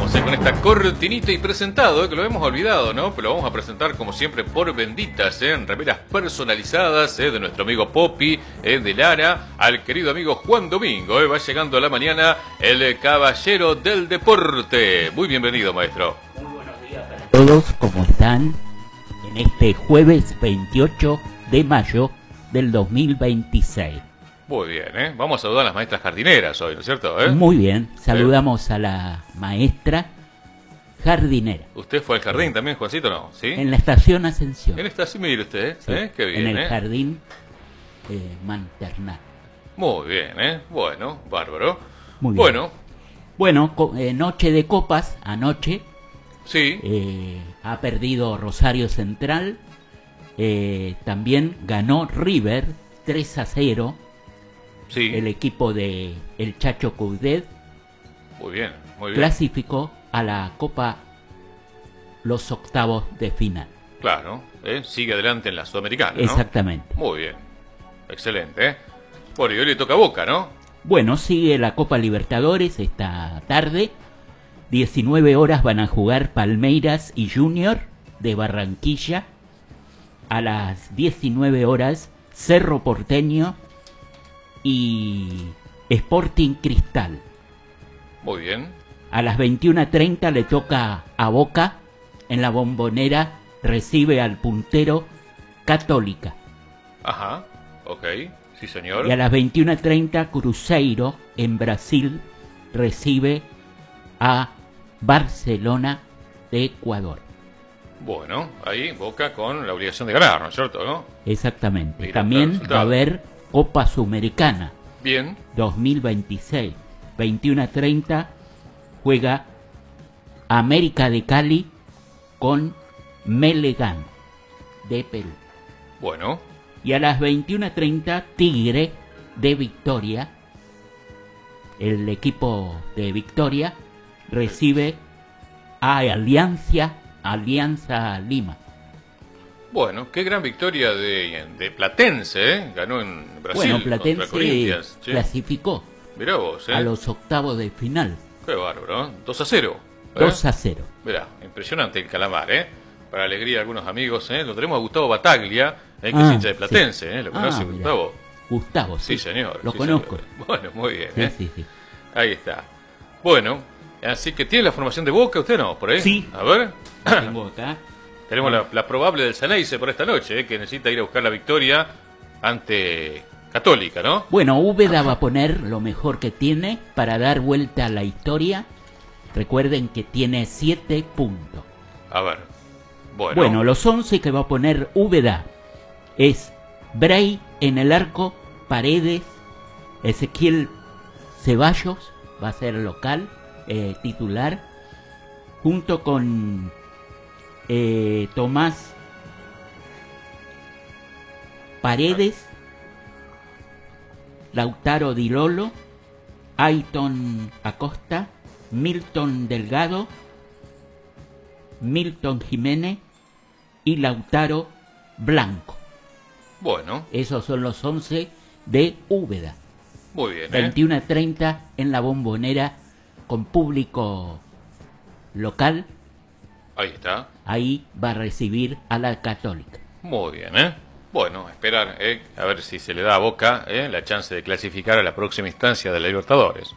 Vamos con esta cortinita y presentado, que lo hemos olvidado, ¿no? Pero lo vamos a presentar como siempre por benditas, en remeras personalizadas, de nuestro amigo Poppy, de Lara, al querido amigo Juan Domingo, va llegando a la mañana el caballero del deporte. Muy bienvenido, maestro. Muy buenos días para todos, ¿cómo están? En este jueves 28 de mayo del 2026. Muy bien, Vamos a saludar a las maestras jardineras hoy, ¿no es cierto? Muy bien, saludamos a la maestra jardinera. ¿Usted fue al jardín también, Juancito, no? ¿Sí? En la estación Ascensión. En esta, sí, mire usted, Sí, Qué bien, en el jardín maternal. Muy bien, Bueno, bárbaro. Muy bien. Bueno, noche de copas anoche. Sí. Ha perdido Rosario Central. También ganó River 3-0. Sí. El equipo de el Chacho Coudet Muy bien, muy bien. clasificó a la Copa los octavos de final. Claro, sigue adelante en la Sudamericana, ¿no? Exactamente. Muy bien, excelente, Bueno, y hoy le toca a Boca, ¿no? Bueno, sigue la Copa Libertadores esta tarde. 19 horas van a jugar Palmeiras y Junior de Barranquilla. A las 19 horas Cerro Porteño y Sporting Cristal. Muy bien. A las 21:30 le toca a Boca en la Bombonera, recibe al puntero Católica. Ajá, ok, sí señor. Y a las 21:30 Cruzeiro en Brasil recibe a Barcelona de Ecuador. Bueno, ahí Boca con la obligación de ganar, ¿no es cierto, no? Exactamente. Mira, También va a haber Copa Sudamericana. Bien. 2026. 21:30 juega América de Cali con Melegan de Perú. Bueno. Y a las 21:30 Tigre de Victoria, el equipo de Victoria, recibe a Alianza Lima. Bueno, qué gran victoria de Platense, Ganó en Brasil. Bueno, Platense clasificó. Mirá vos, a los octavos de final. Qué bárbaro, 2-0. 2-0. Mirá, impresionante el calamar, Para alegría de algunos amigos, Lo tenemos a Gustavo Bataglia, que es hincha de Platense, sí. ¿Lo conoce, Gustavo? Gustavo, sí. Sí, señor. Lo conozco. Señor. Bueno, muy bien, Sí. Ahí está. Bueno, así que ¿tiene la formación de Boca usted, no? ¿Por ahí? Sí. A ver. Tengo acá. Tenemos la probable del Ceneice por esta noche, que necesita ir a buscar la victoria ante Católica, ¿no? Bueno, Úbeda va a poner lo mejor que tiene para dar vuelta a la historia. Recuerden que tiene 7 puntos. A ver. Bueno, los 11 que va a poner Úbeda es Bray en el arco, Paredes, Ezequiel Ceballos, va a ser local, titular, junto con Tomás Paredes, Lautaro Di Lolo, Ayton Acosta, Milton Delgado, Milton Jiménez y Lautaro Blanco. Bueno. Esos son los 11 de Úbeda. Muy bien, 21:30 en la Bombonera con público local. Ahí está. Ahí va a recibir a la Católica. Muy bien, Bueno, esperar, a ver si se le da a Boca la chance de clasificar a la próxima instancia de la Libertadores.